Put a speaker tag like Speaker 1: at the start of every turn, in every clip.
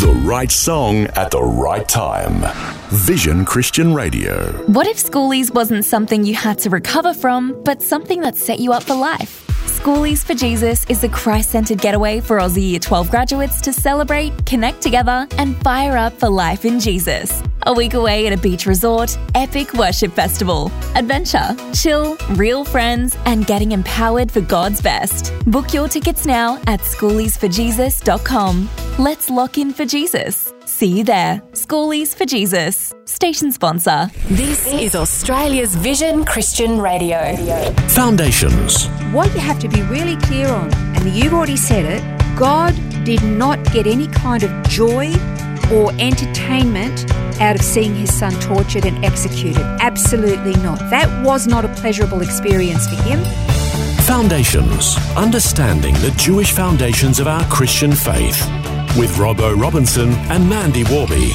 Speaker 1: The right song at the right time. Vision Christian Radio.
Speaker 2: What if Schoolies wasn't something you had to recover from, but something that set you up for life? Schoolies for Jesus is a Christ-centred getaway for Aussie Year 12 graduates to celebrate, connect together, and fire up for life in Jesus. A week away at a beach resort, epic worship festival, adventure, chill, real friends, and getting empowered for God's best. Book your tickets now at schooliesforjesus.com. Let's lock in for Jesus. See you there. Schoolies for Jesus. Station sponsor.
Speaker 3: This is Australia's Vision Christian Radio.
Speaker 1: Foundations.
Speaker 4: What you have to be really clear on, and you've already said it, God did not get any kind of joy or entertainment out of seeing his son tortured and executed. Absolutely not. That was not a pleasurable experience for him.
Speaker 1: Foundations. Understanding the Jewish foundations of our Christian faith. With Robbo Robinson and Mandy Warby.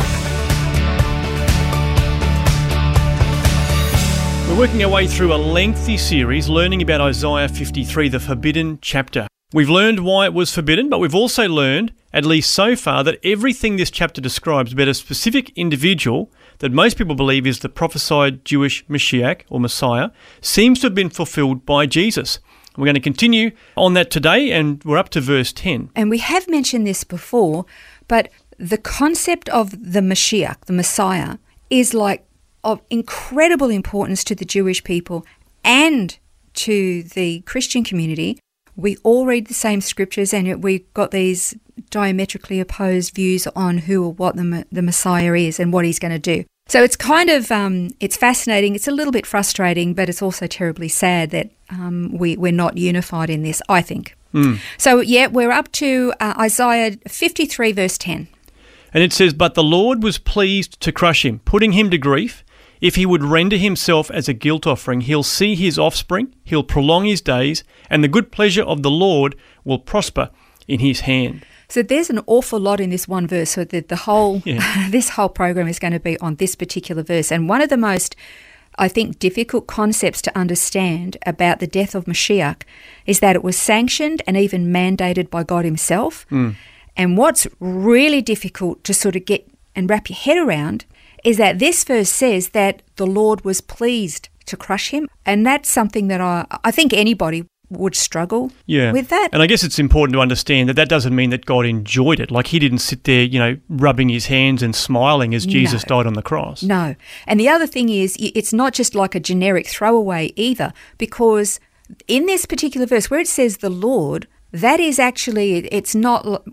Speaker 5: We're working our way through a lengthy series learning about Isaiah 53, the forbidden chapter. We've learned why it was forbidden, but we've also learned, at least so far, that everything this chapter describes about a specific individual that most people believe is the prophesied Jewish Mashiach or Messiah seems to have been fulfilled by Jesus. We're going to continue on that today, and we're up to verse 10.
Speaker 4: And we have mentioned this before, but the concept of the Mashiach, the Messiah, is like of incredible importance to the Jewish people and to the Christian community. We all read the same scriptures, and we've got these diametrically opposed views on who or what the Messiah is and what he's going to do. So it's kind of, it's fascinating. It's a little bit frustrating, but it's also terribly sad that we're not unified in this, I think. So, we're up to Isaiah 53, verse 10.
Speaker 5: And it says, "But the Lord was pleased to crush him, putting him to grief. If he would render himself as a guilt offering, he'll see his offspring, he'll prolong his days, and the good pleasure of the Lord will prosper in his hand."
Speaker 4: So there's an awful lot in this one verse. So the whole this whole program is going to be on this particular verse. And one of the most, I think, difficult concepts to understand about the death of Mashiach is that it was sanctioned and even mandated by God himself. And what's really difficult to sort of get and wrap your head around is that this verse says that the Lord was pleased to crush him. And that's something that I think anybody would struggle with that.
Speaker 5: And I guess it's important to understand that doesn't mean that God enjoyed it. Like he didn't sit there, rubbing his hands and smiling as Jesus died on the cross.
Speaker 4: No. And the other thing is, it's not just like a generic throwaway either, because in this particular verse where it says the Lord, that is actually, it's not,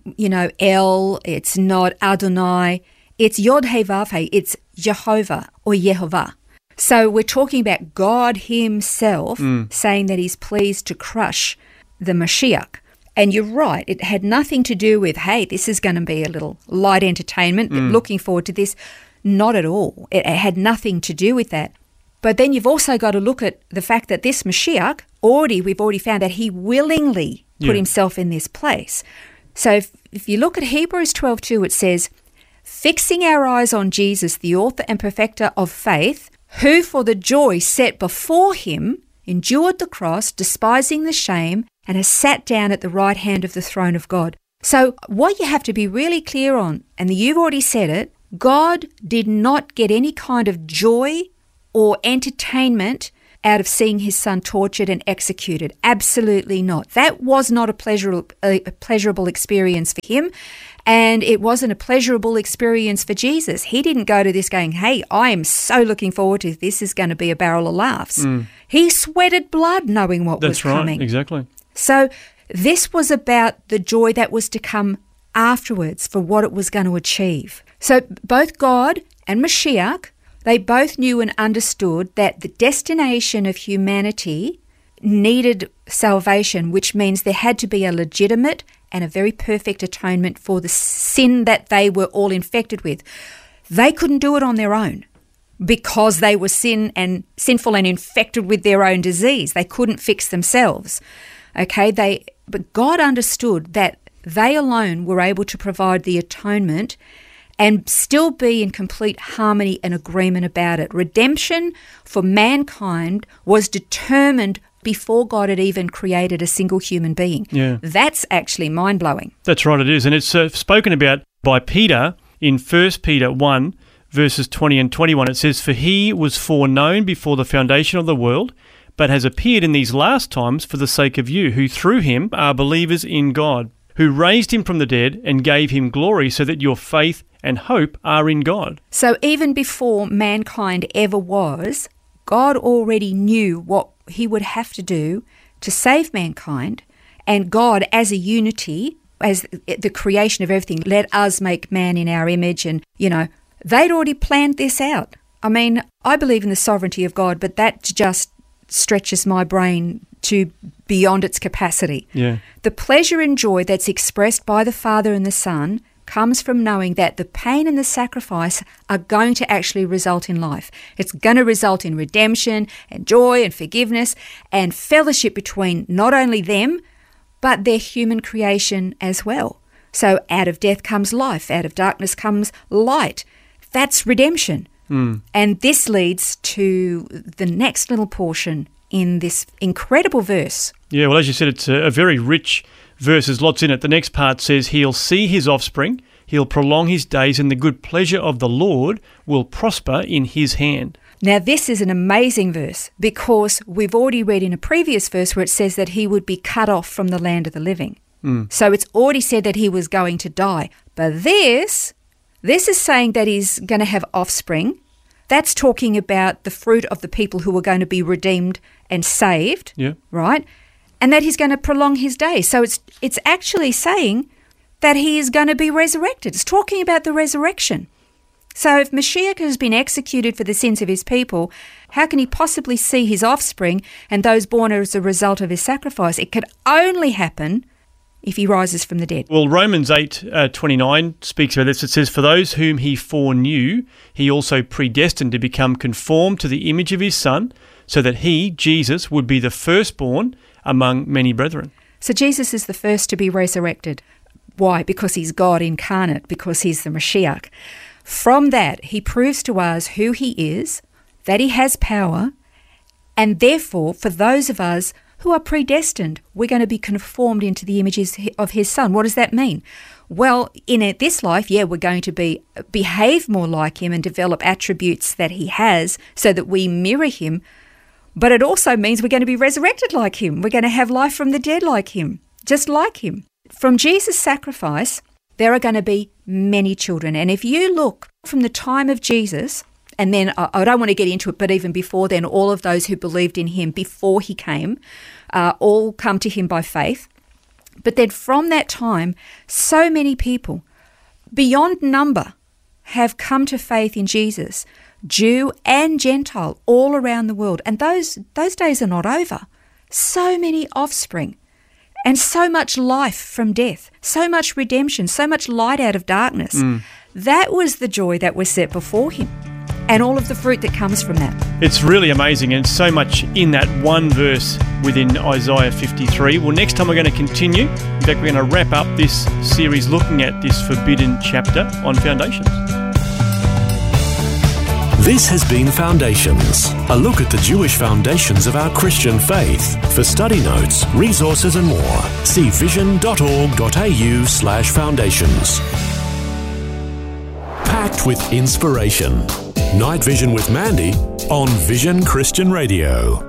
Speaker 4: El, it's not Adonai, it's Yod-Heh-Vav-Heh, it's Jehovah or Yehovah. So we're talking about God himself saying that he's pleased to crush the Mashiach. And you're right, it had nothing to do with, hey, this is going to be a little light entertainment, looking forward to this. Not at all. It had nothing to do with that. But then you've also got to look at the fact that this Mashiach, we've already found that he willingly put himself in this place. So if you look at Hebrews 12:2, it says, "Fixing our eyes on Jesus, the author and perfecter of faith, who for the joy set before him endured the cross, despising the shame, and has sat down at the right hand of the throne of God." So what you have to be really clear on, and you've already said it, God did not get any kind of joy or entertainment out of seeing his son tortured and executed. Absolutely not. That was not a pleasurable experience for him. And it wasn't a pleasurable experience for Jesus. He didn't go to this going, hey, I am so looking forward to this. This is going to be a barrel of laughs. He sweated blood knowing what was coming.
Speaker 5: That's right, exactly.
Speaker 4: So this was about the joy that was to come afterwards for what it was going to achieve. So both God and Mashiach, they both knew and understood that the destination of humanity needed salvation, which means there had to be a legitimate and a very perfect atonement for the sin that they were all infected with. They couldn't do it on their own because they were sinful and infected with their own disease. They couldn't fix themselves. But God understood that they alone were able to provide the atonement and still be in complete harmony and agreement about it. Redemption for mankind was determined before God had even created a single human being.
Speaker 5: Yeah.
Speaker 4: That's actually mind-blowing.
Speaker 5: That's right, it is. And it's spoken about by Peter in 1 Peter 1, verses 20 and 21. It says, "For he was foreknown before the foundation of the world, but has appeared in these last times for the sake of you, who through him are believers in God, who raised him from the dead and gave him glory, so that your faith and hope are in God."
Speaker 4: So even before mankind ever was, God already knew what he would have to do to save mankind, and God as a unity, as the creation of everything, let us make man in our image, and, they'd already planned this out. I mean, I believe in the sovereignty of God, but that just stretches my brain to beyond its capacity.
Speaker 5: Yeah.
Speaker 4: The pleasure and joy that's expressed by the Father and the Son comes from knowing that the pain and the sacrifice are going to actually result in life. It's going to result in redemption and joy and forgiveness and fellowship between not only them, but their human creation as well. So out of death comes life, out of darkness comes light. That's redemption. And this leads to the next little portion in this incredible verse.
Speaker 5: Yeah, well, as you said, it's a very rich verse. There's lots in it. The next part says, "He'll see his offspring, he'll prolong his days, and the good pleasure of the Lord will prosper in his hand."
Speaker 4: Now, this is an amazing verse because we've already read in a previous verse where it says that he would be cut off from the land of the living. So it's already said that he was going to die. But this is saying that he's going to have offspring. That's talking about the fruit of the people who are going to be redeemed and saved, right? And that he's going to prolong his days. So it's actually saying that he is going to be resurrected. It's talking about the resurrection. So if Mashiach has been executed for the sins of his people, how can he possibly see his offspring and those born as a result of his sacrifice? It could only happen if he rises from the dead.
Speaker 5: Well, Romans 8:29 speaks about this. It says, "For those whom he foreknew, he also predestined to become conformed to the image of his Son, so that he, Jesus, would be the firstborn among many brethren."
Speaker 4: So Jesus is the first to be resurrected. Why? Because he's God incarnate, because he's the Mashiach. From that, he proves to us who he is, that he has power, and therefore, for those of us who are predestined, we're going to be conformed into the images of his Son. What does that mean? Well, in this life, we're going to behave more like him and develop attributes that he has so that we mirror him. But it also means we're going to be resurrected like him. We're going to have life from the dead like him, just like him. From Jesus' sacrifice, there are going to be many children. And if you look from the time of Jesus, and then I don't want to get into it, but even before then, all of those who believed in him before he came, all come to him by faith. But then from that time, so many people, beyond number, have come to faith in Jesus, Jew and Gentile, all around the world. And those days are not over. So many offspring and so much life from death, so much redemption, so much light out of darkness. That was the joy that was set before him, and all of the fruit that comes from that.
Speaker 5: It's really amazing, and so much in that one verse within Isaiah 53. Well, next time we're going to continue. In fact, we're going to wrap up this series looking at this forbidden chapter on foundations.
Speaker 1: This has been Foundations, a look at the Jewish foundations of our Christian faith. For study notes, resources and more, see vision.org.au/foundations. Packed with inspiration. Night Vision with Mandy on Vision Christian Radio.